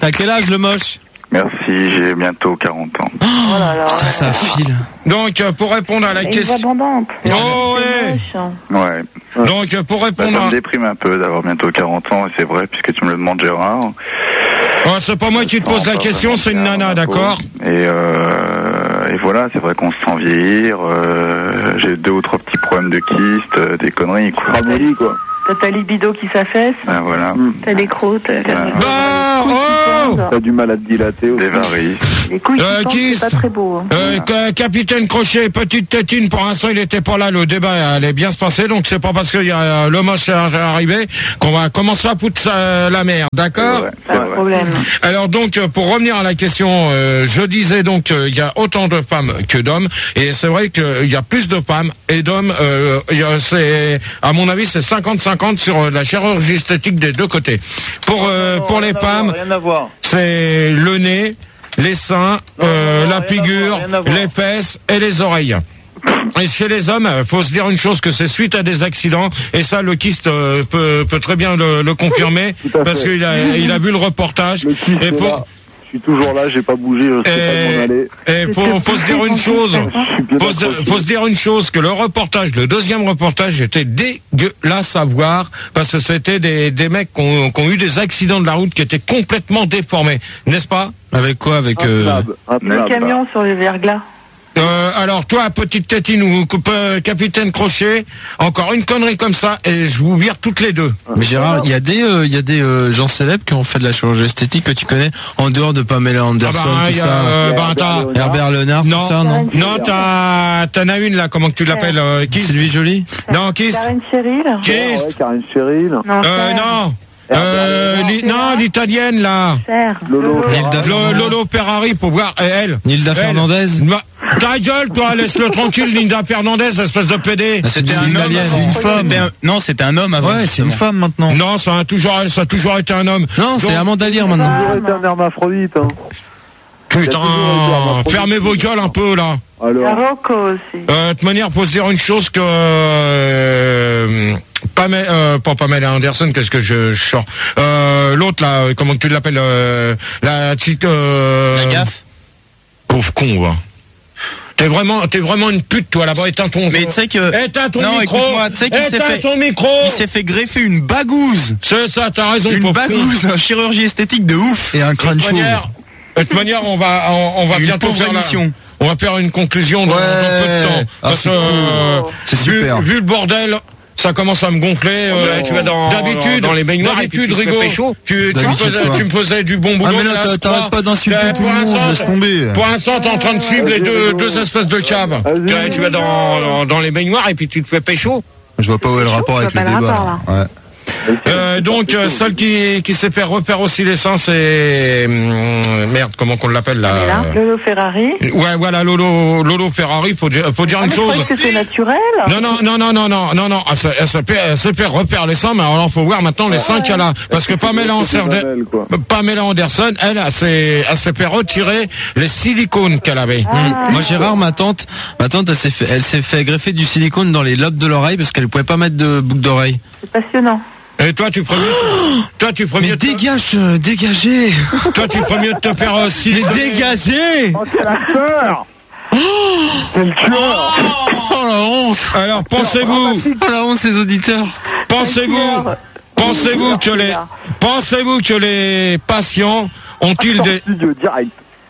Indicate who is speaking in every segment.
Speaker 1: T'as quel âge, le moche?
Speaker 2: Merci, j'ai bientôt 40 ans.
Speaker 3: Oh là là.
Speaker 1: Putain, ça file.
Speaker 4: Donc, pour répondre à la question...
Speaker 3: abondante.
Speaker 4: Oh, ouais.
Speaker 2: Ouais.
Speaker 4: Donc, pour
Speaker 2: Ça
Speaker 4: répondre
Speaker 2: me déprime un peu d'avoir bientôt 40 ans, et c'est vrai, puisque tu me le demandes, Gérard.
Speaker 4: c'est pas moi qui te pose la question, c'est une nana, d'accord?
Speaker 2: Et voilà, c'est vrai qu'on se sent vieillir. J'ai 2 ou 3 petits problèmes de kyste, des conneries, quoi.
Speaker 3: Ramolie, quoi. T'as ta libido qui s'affaisse.
Speaker 2: Ben voilà.
Speaker 3: T'as des croûtes.
Speaker 2: T'as du mal à te dilater aussi. Des varices.
Speaker 3: Les couilles qui c'est pas très beau.
Speaker 4: Capitaine Crochet, petite tétine, pour l'instant il était pas là, le débat allait bien se passer, donc c'est pas parce qu'il y a le moche arrivé qu'on va commencer à foutre la merde, d'accord?
Speaker 3: Pas de problème.
Speaker 4: Alors donc, pour revenir à la question, je disais donc il y a autant de femmes que d'hommes, et c'est vrai qu'il y a plus de femmes et d'hommes, c'est, à mon avis, c'est 50-50 sur la chirurgie esthétique des deux côtés. Pour les femmes, c'est le nez, les seins, la figure, les fesses et les oreilles. Et chez les hommes, faut se dire une chose, que c'est suite à des accidents, et ça le kyste peut très bien le confirmer, parce qu'il a vu le reportage.
Speaker 5: Je suis toujours là, j'ai pas bougé, je sais pas m'en aller.
Speaker 4: Et faut se dire une chose. Faut se dire une chose, que le reportage, le deuxième reportage, était dégueulasse à voir, parce que c'était des mecs qui ont eu des accidents de la route qui étaient complètement déformés, n'est-ce pas?
Speaker 1: Avec quoi? Avec
Speaker 3: le camion sur les verglas.
Speaker 4: Alors toi, petite tétine ou capitaine Crochet, encore une connerie comme ça et je vous vire toutes les deux.
Speaker 1: Mais Gérard, il y a des gens célèbres qui ont fait de la chirurgie esthétique que tu connais en dehors de Pamela Anderson, tout ça. Herbert Leonard, tout ça, non?
Speaker 4: Non, t'en as une là, comment que tu l'appelles? Qui?
Speaker 1: Sylvie Joly?
Speaker 4: Non, qui?
Speaker 3: Karine Cheryl.
Speaker 4: Qui?
Speaker 5: Karine Cheryl.
Speaker 4: Non. Non, l'italienne là. Lolo Ferrari pour voir elle.
Speaker 1: Nilda Fernandez.
Speaker 4: Ta gueule, toi, laisse-le tranquille, Nilda Fernandez, espèce de PD.
Speaker 1: C'était un homme.
Speaker 6: C'est une femme. Non, c'était un homme avant.
Speaker 1: Ouais, c'est une femme maintenant.
Speaker 4: Non, ça a toujours été un homme.
Speaker 1: Non, c'est Amanda Lear maintenant.
Speaker 5: Ça a toujours été un hermaphrodite.
Speaker 4: Putain, fermez vos gueules un peu là.
Speaker 3: Alors. Rocco aussi.
Speaker 4: De toute manière, faut se dire une chose que pas Pamela Anderson, qu'est-ce que je sors. L'autre là, comment tu l'appelles, la petite.
Speaker 1: La gaffe.
Speaker 4: Pauvre con, va. T'es vraiment une pute, toi, là-bas. Éteins ton
Speaker 6: Mais tu sais que...
Speaker 4: Éteins ton
Speaker 6: non,
Speaker 4: micro.
Speaker 6: Écoute-moi, tu sais qu'il
Speaker 4: il
Speaker 6: s'est fait greffer une bagouze.
Speaker 4: C'est ça, t'as raison,
Speaker 6: une bagouze, une chirurgie esthétique de ouf.
Speaker 1: Et un crâne chauve.
Speaker 4: De toute manière, on va bientôt faire on va faire une conclusion dans peu de temps. Parce que,
Speaker 1: c'est super.
Speaker 4: Vu le bordel, ça commence à me gonfler.
Speaker 6: Tu vas dans les baignoires.
Speaker 4: D'habitude, Rigaud, tu me faisais du bon boulot.
Speaker 1: Ah mais là, t'arrêtes pas d'insulter tout le monde, laisse tomber.
Speaker 4: Pour l'instant, t'es en train de suivre les deux espèces de caves.
Speaker 6: Tu vas dans les baignoires et puis tu te fais pécho.
Speaker 1: Je vois pas où est le rapport avec le débat. Ouais.
Speaker 4: Donc celle qui s'est fait refaire aussi les seins, c'est merde, comment qu'on l'appelle là?
Speaker 3: Lolo Ferrari.
Speaker 4: Ouais, voilà, Lolo Ferrari. Faut dire une chose.
Speaker 3: Je croyais que c'était naturel.
Speaker 4: Non. Elle s'est fait refaire les seins, mais alors faut voir maintenant les seins qu'elle a, parce que Pamela Anderson, elle s'est fait retirer les silicones qu'elle avait.
Speaker 1: Moi, Gérard, ma tante, elle s'est fait greffer du silicone dans les lobes de l'oreille parce qu'elle pouvait pas mettre de boucle d'oreille.
Speaker 3: C'est passionnant.
Speaker 4: Et toi, tu ferais mieux.
Speaker 1: Dégagez.
Speaker 4: Toi, tu ferais mieux de te faire silicone.
Speaker 1: Dégagez.
Speaker 5: Oh, c'est la sœur. C'est le tueur.
Speaker 1: Oh la honte.
Speaker 4: Alors, pensez-vous.
Speaker 1: Oh la honte, ces auditeurs.
Speaker 4: Pensez-vous que les patients ont-ils des...
Speaker 5: direct.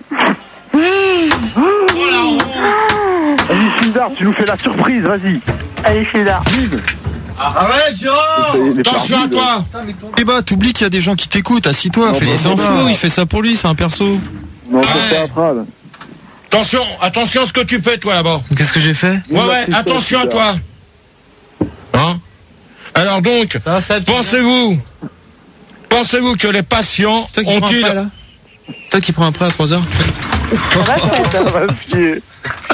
Speaker 5: Vas-y, Fildar, tu nous fais la surprise, vas-y.
Speaker 3: Allez, Fildar.
Speaker 1: Arrête, Gérard.
Speaker 4: Attention à toi.
Speaker 1: Débat, t'oublies qu'il y a des gens qui t'écoutent, assis-toi. Il s'en fout, il fait ça pour lui, c'est un perso.
Speaker 5: Non, c'est pas grave.
Speaker 4: Attention à ce que tu fais, toi, là-bas.
Speaker 1: Qu'est-ce que j'ai fait?
Speaker 4: Ouais, attention à toi. Hein? Alors donc, pensez-vous que les patients ont-ils...
Speaker 1: C'est toi qui prends un prêt à 3h?
Speaker 5: Ça va chier.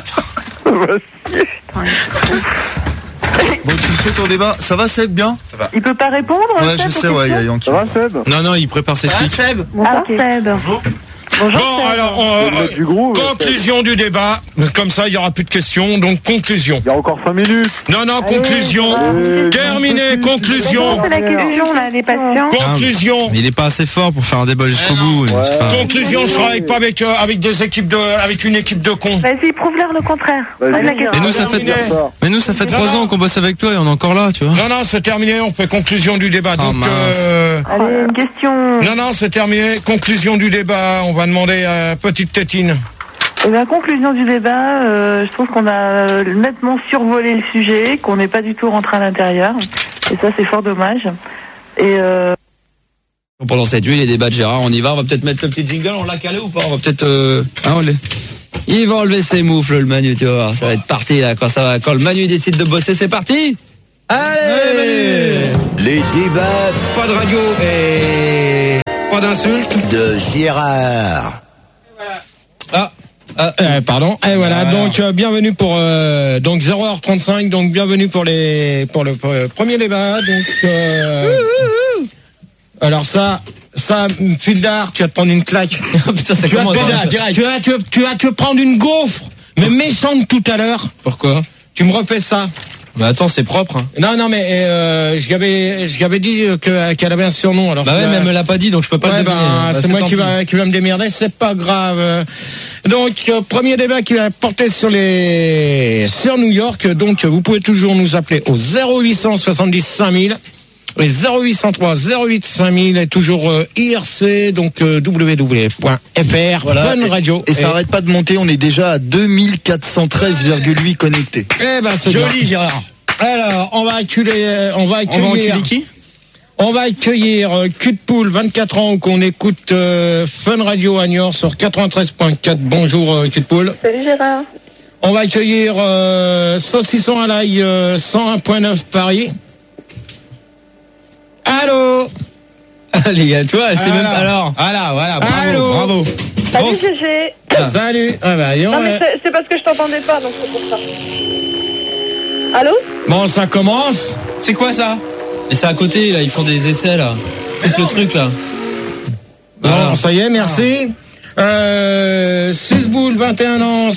Speaker 1: Bon, tu fais ton débat. Ça va, Seb, bien?
Speaker 3: Ça va. Il peut pas répondre?
Speaker 1: Ouais, je sais, ouais, il y a Yankee.
Speaker 5: Ça va, Seb?
Speaker 1: Non, il prépare ses speeches.
Speaker 3: Seb. Ah, okay. Seb. Bonjour.
Speaker 4: Bon, alors, conclusion du débat. Comme ça, il n'y aura plus de questions. Donc, conclusion.
Speaker 5: Il y a encore 5 minutes.
Speaker 4: Non, conclusion. Terminé, conclusion.
Speaker 3: C'est la question, là, les patients.
Speaker 4: Conclusion.
Speaker 1: Il est pas assez fort pour faire un débat jusqu'au bout.
Speaker 4: Conclusion, je travaille pas avec avec une équipe de cons.
Speaker 3: Vas-y, prouve-leur le contraire.
Speaker 1: Et nous, ça fait 3 ans qu'on bosse avec toi et on est encore là, tu vois.
Speaker 4: Non, c'est terminé. On fait conclusion du débat. Donc,
Speaker 3: allez, une question.
Speaker 4: Non, c'est terminé. Conclusion du débat. On va demander à Petite Tétine.
Speaker 3: Et la conclusion du débat, je trouve qu'on a nettement survolé le sujet, qu'on n'est pas du tout rentré à l'intérieur. Et ça, c'est fort dommage. Et
Speaker 7: pendant cette nuit, les débats de Gérard, on y va. On va peut-être mettre le petit jingle. On l'a calé ou pas? On va peut-être. Il va enlever ses moufles, le Manu, tu vas voir. Ça va être parti là. Quand le Manu décide de bosser, c'est parti. Allez,
Speaker 8: les débats.
Speaker 4: Pas de radio et pas d'insultes.
Speaker 8: De Gérard.
Speaker 4: Pardon. Et voilà. Donc bienvenue pour donc 0h35. Donc bienvenue pour le premier débat. Donc alors ça Fildar, tu vas te prendre une claque.
Speaker 7: Putain, ça commence direct.
Speaker 4: Tu vas prendre une gaufre, mais méchante tout à l'heure.
Speaker 7: Pourquoi?
Speaker 4: Tu me refais ça.
Speaker 7: Mais attends, c'est propre. Hein.
Speaker 4: Non, mais je lui avais dit qu'elle avait un surnom. Alors
Speaker 7: mais elle me l'a pas dit, donc je peux pas le deviner.
Speaker 4: C'est moi qui va me démerder, c'est pas grave. Donc premier débat qui va porter sur New York. Donc vous pouvez toujours nous appeler au 0800 70 5000. Les 0803 08 5000 est toujours IRC, donc www.fr,
Speaker 9: voilà,
Speaker 4: Fun Radio.
Speaker 9: Et ça arrête pas de monter, on est déjà à 2413,8 connectés.
Speaker 4: Eh ben c'est joli, Gérard. Alors, on va accueillir
Speaker 7: qui?
Speaker 4: On va accueillir Cul de Poule, 24 ans, qu'on écoute Fun Radio à Niort sur 93.4. Bonjour Cul de Poule.
Speaker 3: Salut Gérard.
Speaker 4: On va accueillir Saucisson à l'ail, 101.9 Paris. Allô.
Speaker 7: Allez, toi, c'est même alors.
Speaker 4: Voilà,
Speaker 7: bravo, bravo.
Speaker 3: Salut GG.
Speaker 4: Salut.
Speaker 3: Non mais c'est parce que je t'entendais pas, donc c'est pour ça. Allô?
Speaker 4: Bon, ça commence.
Speaker 7: C'est quoi ça? Et c'est à côté, là, ils font des essais, là. Tout le truc, là.
Speaker 4: Bon, ça y est, merci. Susboul, 21 ans,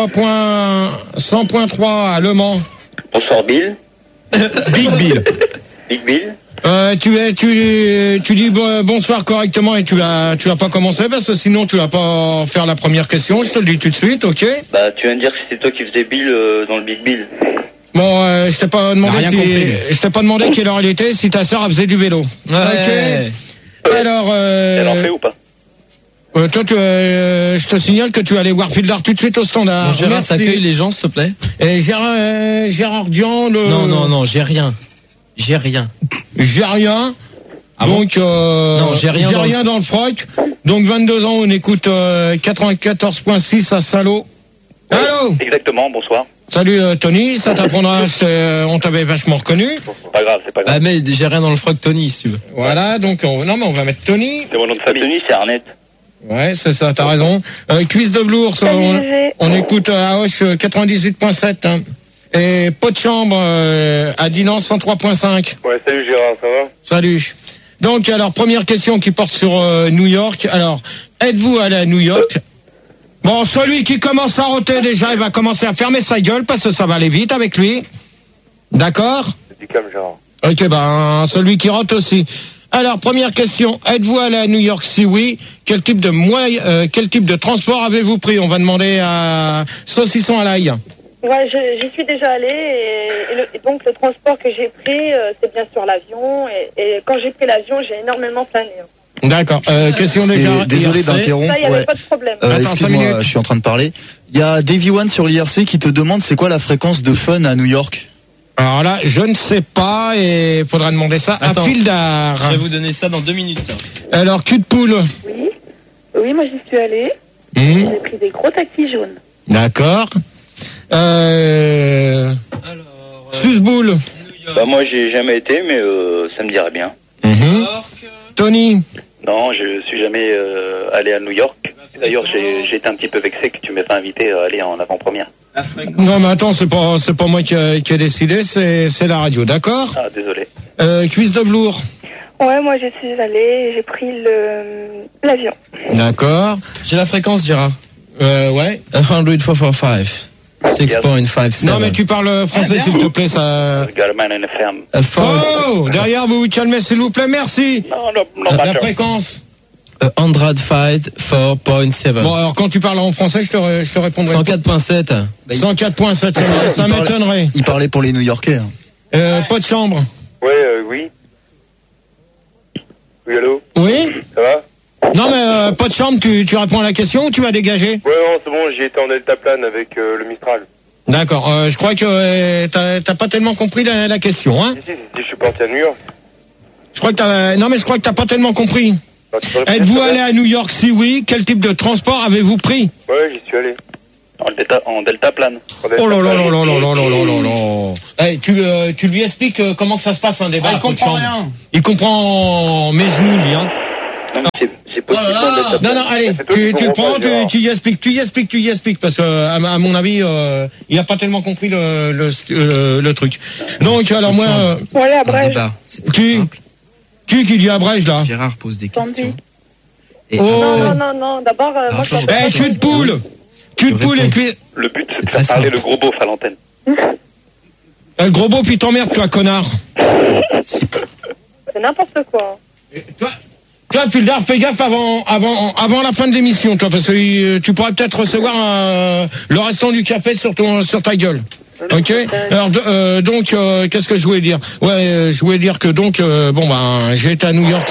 Speaker 4: 100.3 à Le Mans.
Speaker 10: Bonsoir Bill.
Speaker 4: Big Bill.
Speaker 10: Big Bill.
Speaker 4: Tu dis bonsoir correctement et tu vas pas commencer parce que sinon tu vas pas faire la première question, je te le dis tout de suite, ok?
Speaker 10: Bah tu viens de dire que c'était toi qui faisais Bill dans le Big Bill.
Speaker 4: Bon, je t'ai pas demandé quelle heure il était, si ta sœur faisait du vélo.
Speaker 7: Ouais.
Speaker 4: Ok. Alors
Speaker 10: elle en fait ou pas?
Speaker 4: Toi, je te signale que tu vas aller voir Fildar tout de suite au standard.
Speaker 7: Bon, Gérard, t'accueilles les gens, s'il te plaît.
Speaker 4: Et Gérard Dian,
Speaker 7: Non, j'ai rien. J'ai rien.
Speaker 4: Ah donc,
Speaker 7: non, j'ai rien
Speaker 4: dans le froc. Donc, 22 ans, on écoute 94.6 à Saint-Lô. Allô?
Speaker 10: Exactement, bonsoir.
Speaker 4: Salut Tony, ça t'apprendra, on t'avait vachement reconnu.
Speaker 10: C'est pas grave.
Speaker 7: Ah mais j'ai rien dans le froc Tony, si tu veux.
Speaker 4: Voilà, donc, on va mettre Tony.
Speaker 10: C'est mon nom de famille. Tony, c'est Arnett.
Speaker 4: Ouais, c'est ça, t'as raison. Cuisse de Blours, on écoute à Hoche 98.7. Hein. Et Pot de Chambre à Dinan 103.5.
Speaker 10: Ouais, salut Gérard, ça va?
Speaker 4: Salut. Donc, alors, première question qui porte sur New York. Alors, êtes-vous allé à New York? Bon, celui qui commence à roter déjà, il va commencer à fermer sa gueule parce que ça va aller vite avec lui. D'accord?
Speaker 10: C'est du calme, Gérard.
Speaker 4: Ok, celui qui rote aussi. Alors, première question. Êtes-vous allé à New York? Si oui, quel type de transport avez-vous pris? On va demander à Saucisson à l'ail.
Speaker 3: Ouais, j'y suis déjà allée et donc le transport que j'ai pris, c'est bien sûr l'avion et quand j'ai pris l'avion, j'ai énormément plané.
Speaker 4: D'accord. Question déjà.
Speaker 9: Désolé d'interrompre.
Speaker 3: Ça, il n'y avait pas de problème.
Speaker 9: Excuse-moi, je suis en train de parler. Il y a Davy One sur l'IRC qui te demande c'est quoi la fréquence de Fun à New York?
Speaker 4: Alors là, je ne sais pas et faudra demander ça à Fildar.
Speaker 7: Je vais vous donner ça dans 2 minutes.
Speaker 4: Alors, Cul de Poule.
Speaker 3: Oui, moi j'y suis allée. J'ai pris des gros taxis jaunes.
Speaker 4: D'accord. Susboul.
Speaker 10: Bah moi j'ai jamais été, mais ça me dirait bien.
Speaker 4: Tony.
Speaker 10: Non, je suis jamais allé à New York. D'ailleurs, j'ai été un petit peu vexé que tu m'aies pas invité à aller en avant-première.
Speaker 4: Non mais attends, c'est pas moi qui ai décidé, c'est la radio, d'accord?
Speaker 10: Ah désolé.
Speaker 4: Cuisse de Blours.
Speaker 11: Ouais, moi je suis allée et j'ai pris l'avion.
Speaker 1: D'accord.
Speaker 7: J'ai la fréquence, Gérard.
Speaker 1: Ouais.
Speaker 7: 100,445. 6.57.
Speaker 4: Non, mais tu parles français, s'il te plaît, ça. Oh, derrière, vous vous calmez, s'il vous plaît, merci.
Speaker 10: Non,
Speaker 4: la fréquence.
Speaker 7: 104.7.
Speaker 4: Bon, alors quand tu parles en français, je te répondrai.
Speaker 7: 104.7.
Speaker 4: 104.7, ça m'étonnerait.
Speaker 9: Il parlait pour les New-Yorkais.
Speaker 4: Pas de chambre.
Speaker 5: Ouais, oui. Oui, allô?
Speaker 4: Oui?
Speaker 5: Ça va?
Speaker 4: Non, mais pas de chambre, tu réponds à la question ou tu vas dégager?
Speaker 5: Ouais, non, c'est bon, j'y étais en deltaplane avec le Mistral.
Speaker 4: D'accord, je crois que t'as pas tellement compris la question, hein?
Speaker 5: Si, je suis parti à New York.
Speaker 4: Je crois que t'as pas tellement compris. Êtes-vous allé à New York? Si oui, quel type de transport avez-vous pris?
Speaker 5: Ouais, j'y suis allé.
Speaker 10: En deltaplane.
Speaker 4: Oh là là là là là là là là là. Hey, tu lui expliques comment que ça se passe un débat.
Speaker 1: Il comprend rien.
Speaker 4: Il comprend mes genoux, lui, hein.
Speaker 10: J'ai pas
Speaker 4: non, allez, tu le prends, tu y expliques, parce que à mon avis, il a pas tellement compris le truc. Donc alors moi,
Speaker 11: Voilà, bref.
Speaker 4: qui dit Abrège là?
Speaker 7: Gérard pose des questions.
Speaker 11: Non. D'abord, moi je
Speaker 4: cul de poule et cuir.
Speaker 10: Le but, c'est de faire parler le gros beauf à l'antenne.
Speaker 4: Le gros beauf, il t'emmerde, toi, connard.
Speaker 11: C'est n'importe quoi.
Speaker 4: Toi, Pildar, fais gaffe avant la fin de l'émission, toi, parce que tu pourrais peut-être recevoir le restant du café sur ta gueule. Ok. Alors donc qu'est-ce que je voulais dire? Ouais, je voulais dire que donc j'ai été à New York.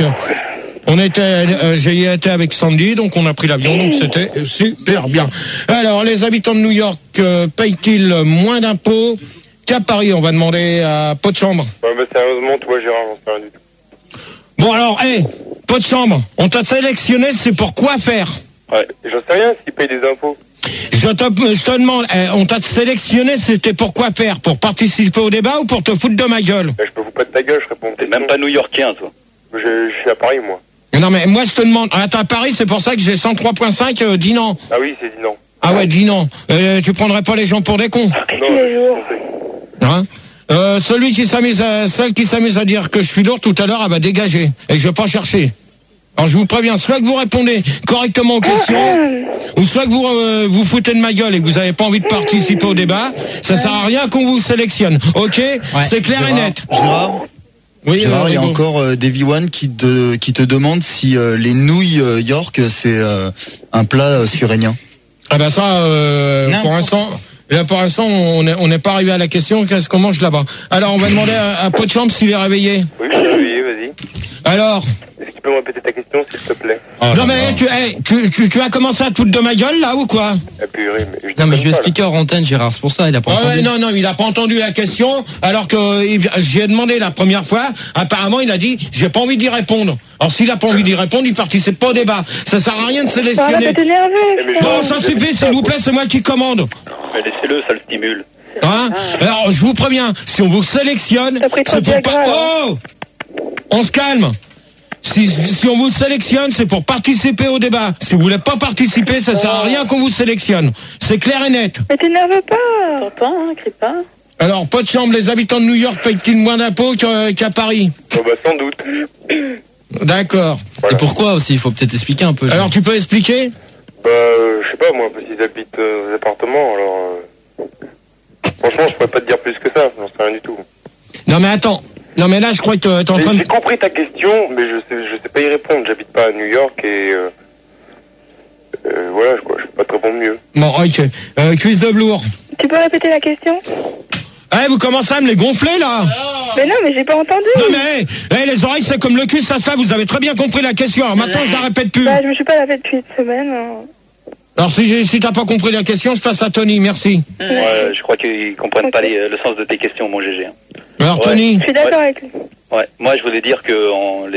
Speaker 4: J'ai été avec Sandy, donc on a pris l'avion, donc c'était super bien. Alors les habitants de New York payent-ils moins d'impôts qu'à Paris? On va demander à Pot de Chambre.
Speaker 5: Ouais, mais sérieusement, toi, Gérard, j'en sais rien du tout.
Speaker 4: Bon alors, Pot de Chambre, on t'a sélectionné, c'est pour quoi faire?
Speaker 5: Ouais, j'en sais rien s'ils payent des impôts.
Speaker 4: Je te demande, on t'a sélectionné, c'était pour quoi faire? Pour participer au débat ou pour te foutre de ma gueule?
Speaker 5: Je peux vous pas de ta gueule, je réponds.
Speaker 10: T'es même pas new-yorkien, toi.
Speaker 5: Je suis à Paris, moi.
Speaker 4: Non mais moi je te demande, t'es à Paris, c'est pour ça que j'ai 103.5, dis non.
Speaker 5: Ah oui, c'est dit non.
Speaker 4: Ah ouais, dis non. Tu prendrais pas les gens pour des cons?
Speaker 5: Non,
Speaker 4: hein? Celle qui s'amuse à dire que je suis lourd tout à l'heure, elle va dégager. Et je vais pas chercher. Alors je vous préviens, soit que vous répondez correctement aux questions, ou soit que vous foutez de ma gueule et que vous avez pas envie de participer au débat, ça sert à rien qu'on vous sélectionne. Ok? Ouais. C'est clair et net.
Speaker 9: Gérard,
Speaker 4: oui,
Speaker 9: Gérard, il y a encore Davy One qui te demande si les nouilles York c'est un plat surénien.
Speaker 4: Ah bah ça, pour l'instant, on n'est pas arrivé à la question. Qu'est-ce qu'on mange là-bas? Alors, on va demander à Pot de Chambre s'il est réveillé.
Speaker 5: Oui, je suis réveillé, vas-y.
Speaker 4: Alors?
Speaker 5: Est-ce que tu peux me répéter ta question, s'il te plaît?
Speaker 4: Non mais tu as commencé à te foutre de ma gueule là ou quoi?
Speaker 7: Non mais je lui ai expliqué hors antenne, Gérard, c'est pour ça, il a pas entendu.
Speaker 4: Non, il a pas entendu la question, alors que j'ai demandé la première fois, apparemment il a dit j'ai pas envie d'y répondre. Alors s'il a pas envie d'y répondre, il participe pas au débat. Ça sert à rien de sélectionner. Bon, ça suffit, s'il vous plaît, c'est moi qui commande.
Speaker 10: Mais laissez-le, ça le stimule.
Speaker 4: Hein? Alors je vous préviens, si on vous sélectionne, c'est pour pas... Oh! On se calme. Si on vous sélectionne, c'est pour participer au débat. Si vous voulez pas participer, ça sert à rien qu'on vous sélectionne. C'est clair et net.
Speaker 11: Mais t'énerve pas. T'entends, hein, crie pas.
Speaker 4: Alors, Pot de Chambre, les habitants de New York payent-ils moins d'impôts qu'à Paris?
Speaker 5: Oh bah sans doute.
Speaker 4: D'accord.
Speaker 7: Voilà. Et pourquoi aussi? Il faut peut-être expliquer un peu.
Speaker 4: Alors, tu peux expliquer?
Speaker 5: Bah, je sais pas, moi, parce qu'ils habitent aux appartements, alors... Franchement, je pourrais pas te dire plus que ça, j'en sais rien du tout.
Speaker 4: Non mais attends. Non mais là je crois que t'es en train de...
Speaker 5: J'ai compris ta question, mais je sais pas y répondre. J'habite pas à New York et voilà, je peux pas te répondre mieux.
Speaker 4: Bon, ok. Cuisse de blour.
Speaker 11: Tu peux répéter la question?
Speaker 4: Vous commencez à me les gonfler là?
Speaker 11: Mais non, mais j'ai pas entendu.
Speaker 4: Non mais les oreilles c'est comme le cul, ça vous avez très bien compris la question. Alors maintenant je la répète plus.
Speaker 11: Bah je me suis pas lavé depuis une semaine.
Speaker 4: Alors si t'as pas compris la question, je passe à Tony, merci.
Speaker 10: Ouais, je crois qu'ils comprennent pas le sens de tes questions, mon GG.
Speaker 4: Alors Tony?
Speaker 11: Je suis d'accord avec lui.
Speaker 10: Ouais, moi je voulais dire que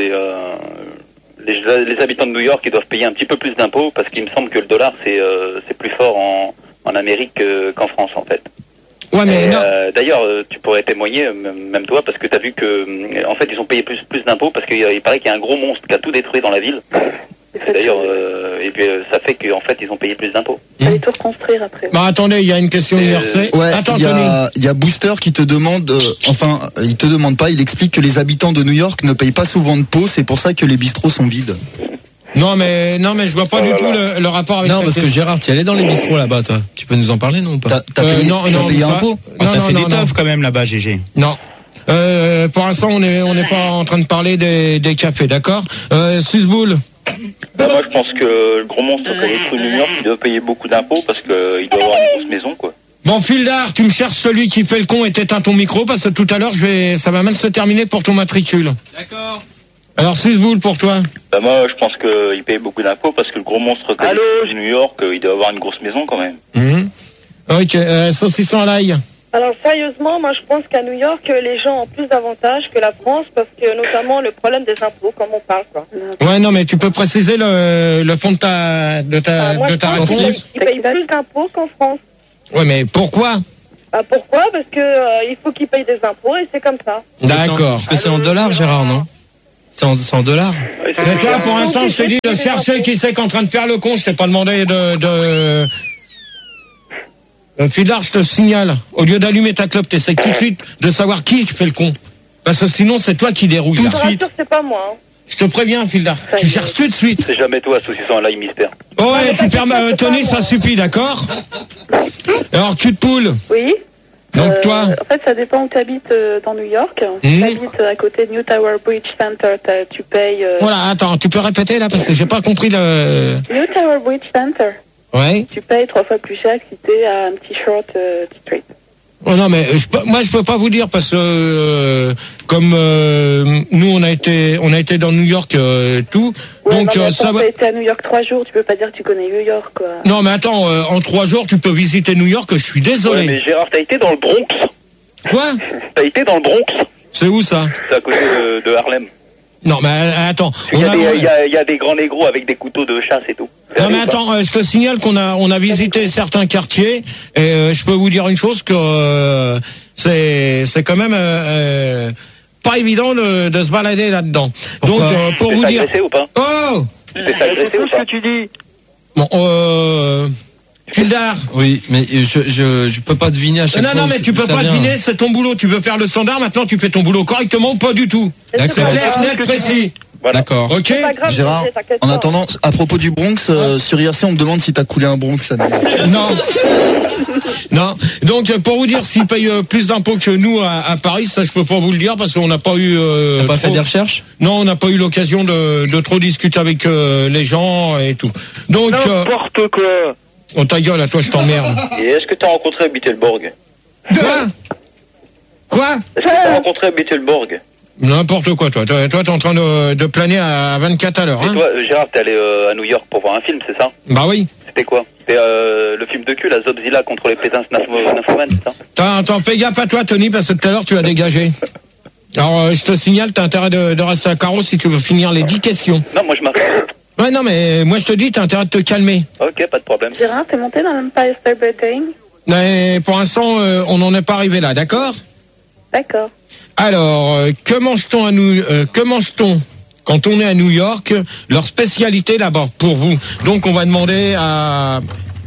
Speaker 10: les habitants de New York ils doivent payer un petit peu plus d'impôts parce qu'il me semble que le dollar c'est plus fort en Amérique qu'en France en fait.
Speaker 4: Ouais mais non.
Speaker 10: D'ailleurs tu pourrais témoigner même toi parce que t'as vu que en fait ils ont payé plus d'impôts parce qu'il paraît qu'il y a un gros monstre qui a tout détruit dans la ville. D'ailleurs et puis ça fait qu'en fait ils ont payé plus d'impôts.
Speaker 3: Fallait tout reconstruire après.
Speaker 4: Bah attendez, il y a une question IRC.
Speaker 9: Ouais,
Speaker 4: attends,
Speaker 9: il y a Booster qui te demande, il te demande pas, il explique que les habitants de New York ne payent pas souvent de pots, c'est pour ça que les bistrots sont vides.
Speaker 4: Non mais je vois pas du tout le rapport avec.
Speaker 1: Non, parce que Gérard, tu y allais dans les bistrots là-bas, toi. Tu peux nous en parler, non ou pas?
Speaker 9: T'as payé un pot?
Speaker 12: T'as fait des teufs quand même là-bas, GG.
Speaker 4: Non. Pour l'instant, on n'est pas en train de parler des cafés, d'accord? Susboul.
Speaker 10: Moi, je pense que le gros monstre qui a détruit New York, il doit payer beaucoup d'impôts parce qu'il doit avoir une grosse maison, quoi.
Speaker 4: Bon, Fildar, tu me cherches celui qui fait le con et t'éteins ton micro parce que tout à l'heure, ça va mal se terminer pour ton matricule.
Speaker 12: D'accord.
Speaker 4: Alors, Susboul, pour toi?
Speaker 10: Bah, moi, je pense qu'il paye beaucoup d'impôts parce que le gros monstre qui a détruit New York, il doit avoir une grosse maison, quand même.
Speaker 4: Ok, saucisson à l'ail.
Speaker 11: Alors sérieusement, moi je pense qu'à New York, les gens ont plus d'avantages que la France parce que notamment le problème des impôts, comme on parle, quoi.
Speaker 4: Ouais, non, mais tu peux préciser le fond de ta réponse?
Speaker 11: Ils payent plus d'impôts qu'en France.
Speaker 4: Ouais, mais pourquoi?
Speaker 11: Bah pourquoi? Parce que il faut qu'ils payent des impôts et c'est comme ça.
Speaker 1: D'accord. Parce que c'est en dollars, Gérard, non? C'est en dollars.
Speaker 4: C'est toi, pour l'instant, je te dis de chercher qui c'est qui est en train de faire le con. Je t'ai pas demandé de... Fildar, je te signale, au lieu d'allumer ta clope, t'essayes tout de suite de savoir qui fait le con. Parce que sinon, c'est toi qui dérouille.
Speaker 11: Je te rassure, c'est pas moi.
Speaker 4: Je te préviens, Fildar. Tu cherches tout de suite.
Speaker 10: C'est jamais toi, saucisson à l'ail mystère.
Speaker 4: Oh ouais, tu fermes, Tony, ça suffit, d'accord? Alors, cul de poule.
Speaker 3: Oui.
Speaker 4: Donc toi?
Speaker 3: En fait, ça dépend où tu habites dans New York. Si tu habites à côté de New Tower Bridge Center, tu payes...
Speaker 4: Voilà, attends, tu peux répéter là parce que j'ai pas compris le...
Speaker 3: New Tower Bridge Center.
Speaker 4: Ouais.
Speaker 3: Tu payes 3 fois plus cher que si t'es à un petit short street.
Speaker 4: Oh non, mais moi je peux pas vous dire parce que comme nous on a été dans New York tout.
Speaker 3: Ouais,
Speaker 4: donc
Speaker 3: non, mais
Speaker 4: ça va.
Speaker 3: T'as été à New York 3 jours, tu peux pas dire que tu connais New York, quoi.
Speaker 4: Non mais attends, en 3 jours tu peux visiter New York, je suis désolé.
Speaker 10: Ouais, mais Gérard, t'as été dans le Bronx.
Speaker 4: Quoi?
Speaker 10: T'as été dans le Bronx.
Speaker 4: C'est où ça?
Speaker 10: C'est à côté de Harlem.
Speaker 4: Non mais attends.
Speaker 10: Il y a des grands négros avec des couteaux de chasse et tout.
Speaker 4: Non mais attends, je te signale qu'on a visité certains quartiers et je peux vous dire une chose que c'est quand même pas évident de se balader là-dedans. Donc pour vous dire.
Speaker 10: Ou pas
Speaker 4: Oh.
Speaker 10: C'est tout
Speaker 6: ce que tu dis.
Speaker 4: Bon, Fildar.
Speaker 1: Oui, mais je peux pas deviner à chaque fois.
Speaker 4: Non, mais tu peux pas deviner, c'est ton boulot. Tu veux faire le standard, maintenant tu fais ton boulot correctement, pas du tout. C'est clair, net, précis.
Speaker 10: Voilà.
Speaker 1: D'accord.
Speaker 4: Ok.
Speaker 9: Gérard, en attendant, à propos du Bronx, sur IRC, on me demande si t'as coulé un Bronx.
Speaker 4: Non. Non. Donc, pour vous dire, s'ils payent plus d'impôts que nous à Paris, ça je peux pas vous le dire parce qu'on n'a pas eu...
Speaker 1: T'as pas fait des recherches?
Speaker 4: Non, on n'a pas eu l'occasion de trop discuter avec les gens et tout. Donc...
Speaker 6: N'importe quoi.
Speaker 4: Oh ta gueule, à toi je t'emmerde.
Speaker 10: Et est-ce que t'as rencontré Bittelborg?
Speaker 4: Quoi?
Speaker 10: Est-ce que t'as rencontré Bittelborg?
Speaker 4: N'importe quoi, toi. Toi, t'es en train de planer à 24 à l'heure, hein.
Speaker 10: Et toi, Gérard, t'es allé à New York pour voir un film, c'est ça?
Speaker 4: Bah oui.
Speaker 10: C'était quoi? C'était le film de cul, la Zobzilla contre les Pétins Nymphoman, c'est ça?
Speaker 4: Attends, fais gaffe à toi, Tony, parce que tout à l'heure, tu as dégagé. Alors, je te signale, t'as intérêt de rester à carreau si tu veux finir les 10 questions.
Speaker 10: Non, moi, je m'arrête.
Speaker 4: Ouais, non, mais moi, je te dis, t'as intérêt de te calmer.
Speaker 10: Ok, pas de problème.
Speaker 3: Gérard, t'es monté dans l'Empire State Building?
Speaker 4: Mais pour l'instant, on n'en est pas arrivé là, d'accord?
Speaker 3: D'accord.
Speaker 4: Alors, que mange-t-on quand on est à New York? Leur spécialité là-bas, pour vous. Donc, on va demander à...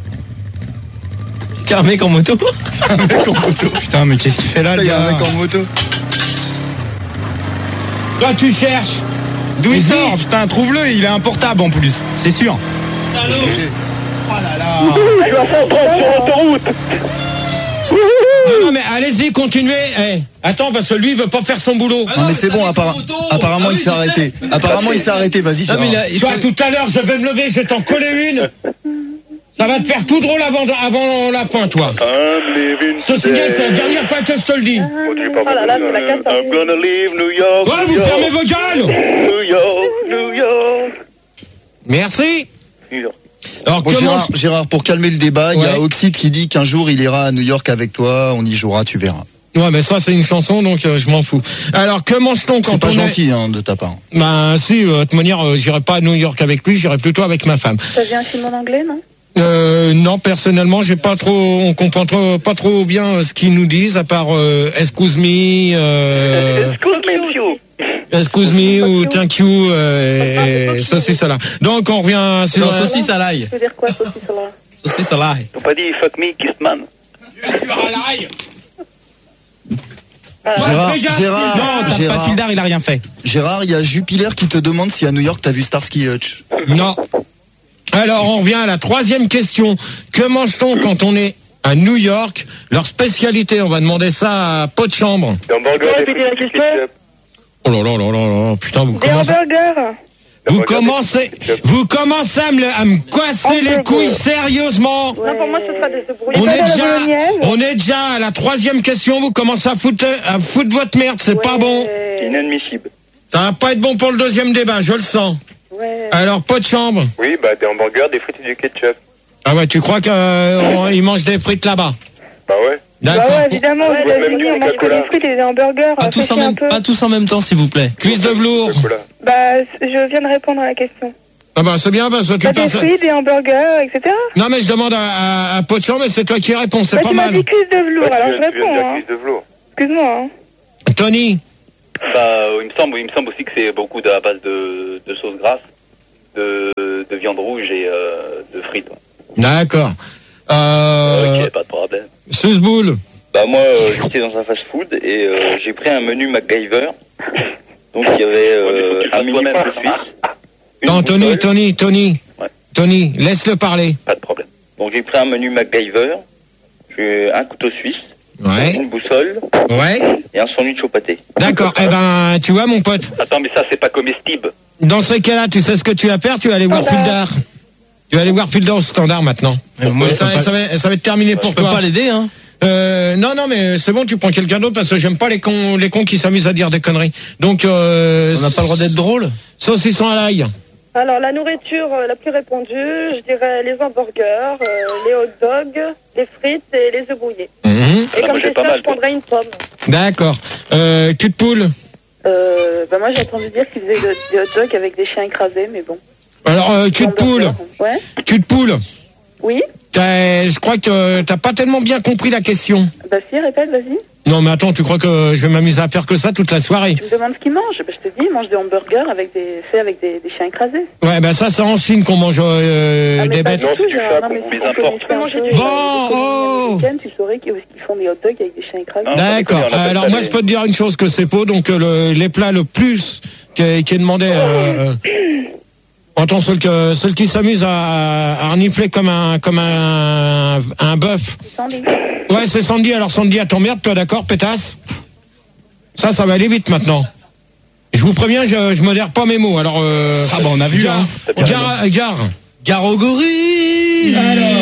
Speaker 1: C'est un mec en moto.
Speaker 9: Un mec en moto.
Speaker 12: Putain, mais qu'est-ce qu'il fait là, le
Speaker 9: Il y a
Speaker 12: gars?
Speaker 9: un mec en moto.
Speaker 4: Toi, tu cherches.
Speaker 12: D'où il sort? Putain, trouve-le, il est un portable en plus. C'est sûr.
Speaker 4: Allô?
Speaker 12: Oh là là.
Speaker 6: Je vais faire 30 sur l'autoroute.
Speaker 4: Non, mais allez-y, continuez. Attends, parce que lui, il veut pas faire son boulot.
Speaker 9: Non mais c'est bon, apparemment il s'est arrêté. Apparemment il s'est arrêté, vas-y.
Speaker 1: Non, mais
Speaker 4: Toi, tout à l'heure, je vais me lever, je vais t'en coller une. Ça va te faire tout drôle avant la fin, toi. Je te signale, c'est la dernière fois que je te le dis.
Speaker 11: Oh là là, c'est la casse.
Speaker 10: I'm gonna leave New York.
Speaker 4: Ouais, vous fermez vos gueules.
Speaker 10: New York, New York.
Speaker 4: Merci.
Speaker 10: New York.
Speaker 4: Alors,
Speaker 9: Bon, Gérard, pour calmer le débat, il y a Oxide qui dit qu'un jour il ira à New York avec toi, on y jouera, tu verras.
Speaker 4: Ouais, mais ça c'est une chanson, donc je m'en fous. Alors, que mange-t-on quand on est...
Speaker 9: C'est pas gentil de ta part.
Speaker 4: Ben si, de toute manière, j'irai pas à New York avec lui, j'irai plutôt avec ma femme.
Speaker 3: Ça vient un film en anglais, non?
Speaker 4: Non, personnellement, on comprend pas trop bien ce qu'ils nous disent, à part excuse me.
Speaker 10: Excuse me, monsieur.
Speaker 4: Excuse me ou thank you, et saucisse à l'ail. Donc, on revient sur...
Speaker 7: Non, saucisse à l'ail.
Speaker 11: Ça veut dire quoi, saucisse à l'ail?
Speaker 7: Saucisse à l'ail.
Speaker 10: T'as pas dit fuck me, kiss man?
Speaker 12: Gérard, non, t'as pas Fildar, il a rien fait.
Speaker 9: Gérard, il y a Jupiler qui te demande si à New York t'as vu Starsky Hutch.
Speaker 4: Non. Alors, on revient à la troisième question. Que mange-t-on quand on est à New York? Leur spécialité, on va demander ça à Pot de Chambre.
Speaker 5: Des hamburgers, des frites, du ketchup.
Speaker 4: Oh là là là là là, putain, vous
Speaker 11: Des
Speaker 4: commencez...
Speaker 11: hamburgers.
Speaker 4: Vous commencez à me casser les couilles sérieusement.
Speaker 11: Non, pour moi, ce sera des brouillés.
Speaker 4: On est déjà à la troisième question. Vous commencez à foutre votre merde. C'est pas bon.
Speaker 5: Inadmissible.
Speaker 4: Ça va pas être bon pour le deuxième débat. Je le sens.
Speaker 11: Ouais.
Speaker 4: Alors, Pot de Chambre.
Speaker 5: Oui, bah des hamburgers, des frites et du ketchup.
Speaker 4: Ah ouais, tu crois qu'ils mangent des frites là-bas?
Speaker 5: Bah ouais.
Speaker 11: D'accord. Bah ouais, évidemment, aux États-Unis, on mange que des frites et des hamburgers.
Speaker 7: Pas tous en même temps, s'il vous plaît.
Speaker 4: Cuisse de velours.
Speaker 11: Bah, je viens de répondre à la question.
Speaker 4: Ah bah c'est bien parce que tu
Speaker 11: des frites, des hamburgers, etc.
Speaker 4: Non mais je demande à Pot de Chambre, mais c'est toi qui réponds, c'est pas mal.
Speaker 11: Tu m'as dit cuisse de velours, alors je réponds. Excuse-moi.
Speaker 4: Tony.
Speaker 10: Bah, il me semble aussi que c'est beaucoup à base de sauce grasse, de viande rouge et de frites.
Speaker 4: D'accord.
Speaker 10: Ok, pas de problème.
Speaker 4: Susboule.
Speaker 13: Bah moi, j'étais dans un fast-food et j'ai pris un menu MacGyver. Donc il y avait un mini de Suisse.
Speaker 4: Non, Tony. Ouais. Tony, laisse-le parler.
Speaker 13: Pas de problème. Donc j'ai pris un menu MacGyver, j'ai un couteau suisse, une boussole, et un sandwich au pâté.
Speaker 4: D'accord. Eh ben, tu vois, mon pote.
Speaker 10: Attends, mais ça, c'est pas comestible.
Speaker 4: Dans ce cas-là, tu sais ce que tu vas faire. Tu vas aller voir Fildar. Tu vas aller voir Fildar au standard maintenant. Moi, ça va être terminé pour toi.
Speaker 7: Je peux pas l'aider, hein.
Speaker 4: Non, mais c'est bon, tu prends quelqu'un d'autre parce que j'aime pas les cons qui s'amusent à dire des conneries. Donc, on
Speaker 7: n'a pas le droit d'être drôle.
Speaker 4: Saucisson à l'ail.
Speaker 11: Alors, la nourriture la plus répandue, je dirais les hamburgers, les hot dogs, les frites et les œufs brouillés. Et comme dessert, je prendrais une pomme.
Speaker 4: D'accord. Cul de poule.
Speaker 11: Bah moi, j'ai entendu dire qu'ils faisaient des hot dogs avec des chiens écrasés, mais bon.
Speaker 4: Alors, cul de poule.
Speaker 11: Ouais.
Speaker 4: Cul de poule.
Speaker 11: Oui.
Speaker 4: Je crois que t'as pas tellement bien compris la question.
Speaker 11: Bah si, répète, vas-y.
Speaker 4: Non, mais attends, tu crois que je vais m'amuser à faire que ça toute la soirée?
Speaker 11: Tu me demandes ce qu'ils mangent. Bah, je te dis, ils mangent des hamburgers faits avec des chiens écrasés.
Speaker 4: Ouais, bah ça, c'est en Chine qu'on mange des bêtes.
Speaker 11: Non, tu peux manger du tu saurais qu'ils font des hot dogs avec des chiens écrasés.
Speaker 4: D'accord. Alors moi, je peux te dire une chose, que c'est faux. Donc les plats le plus qui est demandé... Entends, ceux qui s'amusent à renifler comme un bœuf.
Speaker 11: Sandy.
Speaker 4: Ouais, c'est Sandy. Alors Sandy, à t'emmerde, toi, d'accord, pétasse? Ça va aller vite maintenant. Je vous préviens, je modère pas mes mots. Alors,
Speaker 12: on a vu, hein.
Speaker 4: Gare au gorille.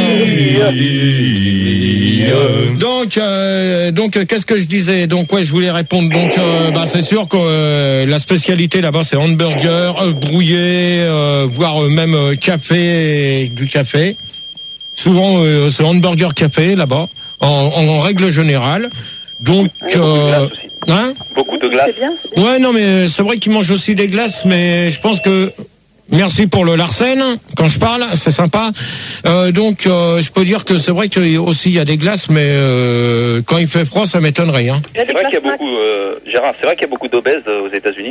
Speaker 4: Donc, qu'est-ce que je disais? Donc, ouais, je voulais répondre. Donc, c'est sûr que la spécialité là-bas, c'est hamburger, brouillé, voire même café, du café. Souvent, c'est hamburger café là-bas, en règle générale. Donc,
Speaker 10: beaucoup de glace.
Speaker 4: Ouais, non, mais c'est vrai qu'ils mangent aussi des glaces, mais je pense que... Merci pour le Larsen, quand je parle, c'est sympa. Donc, je peux dire que c'est vrai qu'il y a des glaces, mais quand il fait froid, ça m'étonnerait. Hein.
Speaker 10: C'est vrai qu'il y a beaucoup, Gérard, c'est vrai qu'il y a beaucoup d'obèses aux États-Unis.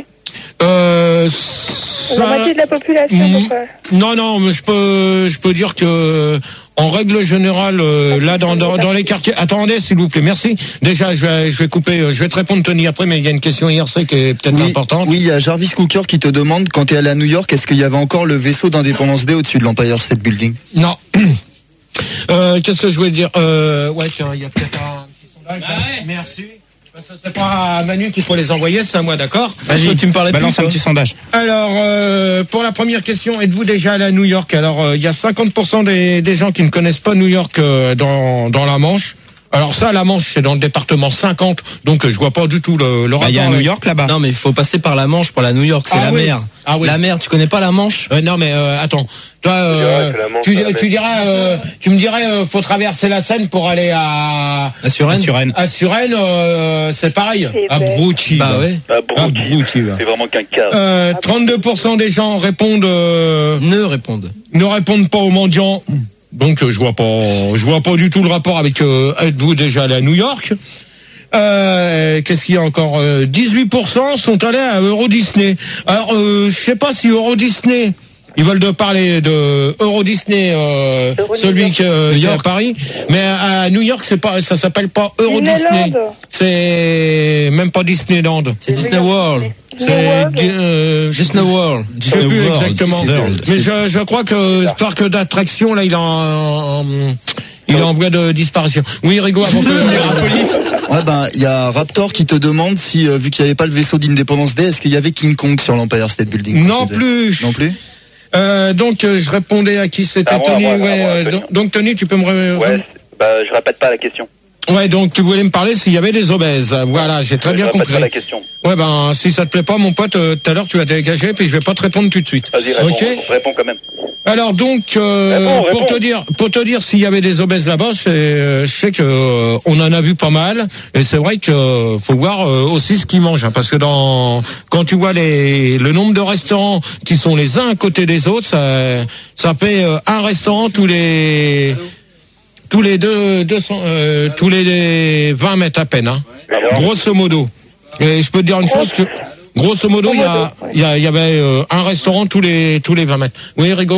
Speaker 11: La moitié de la population,
Speaker 4: Non, mais je peux dire que en règle générale, là dans les quartiers. Attendez, s'il vous plaît, merci. Déjà, je vais couper. Je vais te répondre, Tony, après, mais il y a une question IRC qui est peut-être importante.
Speaker 9: Oui, il y a Jarvis Cooker qui te demande, quand tu es allé à New York, est-ce qu'il y avait encore le vaisseau d'Independence Day au-dessus de l'Empire State Building?
Speaker 4: Non. Qu'est-ce que je voulais dire? Ouais, tiens, il y a peut-être un petit sondage. Merci. C'est pas à Manu qu'il faut les envoyer, c'est à moi, d'accord?
Speaker 12: Vas-y, tu me parlais balance un petit sondage.
Speaker 4: Alors, pour la première question, êtes-vous déjà allé à New York? Alors, il y a 50% des gens qui ne connaissent pas New York dans la Manche. Alors ça, la Manche, c'est dans le département 50, donc je vois pas du tout le rapport.
Speaker 12: Il y a New York là-bas.
Speaker 7: Non, mais il faut passer par la Manche pour la New York, c'est la mer.
Speaker 4: Ah oui.
Speaker 7: La mer, tu connais pas la Manche?
Speaker 4: Non, mais attends. Toi, tu me dirais, faut traverser la Seine pour aller à
Speaker 7: Suresnes.
Speaker 4: À Suresnes, c'est pareil. À Brouchy.
Speaker 7: Bah ouais.
Speaker 10: À Brouchy. C'est vraiment qu'un cas.
Speaker 4: 32% des gens répondent.
Speaker 7: Ne répondent
Speaker 4: pas aux mendiants. Donc je vois pas du tout le rapport avec êtes-vous déjà allé à New York? Qu'est-ce qu'il y a encore 18% sont allés à Euro Disney. Alors, je sais pas si Euro Disney, ils veulent de parler de Euro Disney, celui qui est à Paris, mais à New York, c'est pas, ça s'appelle pas Euro Disney. C'est même pas Disneyland.
Speaker 7: C'est Disney World.
Speaker 4: C'est Disney World. Je sais plus exactement. Mais je crois que ce parc d'attraction là, il est en voie de disparition. Oui, Rigo, avant que la police.
Speaker 9: Ouais, ben, il y a Raptor qui te demande si, vu qu'il n'y avait pas le vaisseau d'Independence Day, est-ce qu'il y avait King Kong sur l'Empire State Building?
Speaker 4: Non plus.
Speaker 9: Non plus.
Speaker 4: Donc, je répondais à qui c'était Tony. Donc, Tony, tu peux me
Speaker 10: ouais, je répète pas la question.
Speaker 4: Ouais, donc tu voulais me parler s'il y avait des obèses. Voilà, j'ai très bien compris.
Speaker 10: Pas la question.
Speaker 4: Ouais, ben si ça te plaît pas, mon pote, tout à l'heure tu vas dégager, puis je vais pas te répondre tout de suite.
Speaker 10: Vas-y, réponds quand même.
Speaker 4: Alors donc,
Speaker 10: réponds.
Speaker 4: pour te dire s'il y avait des obèses là-bas, je sais que on en a vu pas mal, et c'est vrai que faut voir aussi ce qu'ils mangent, hein, parce que quand tu vois le nombre de restaurants qui sont les uns à côté des autres, ça fait un restaurant tous les 20 mètres à peine, hein. Grosso modo. Et je peux te dire une chose que, grosso modo, il y avait un restaurant tous les 20 mètres. Oui, Rigo?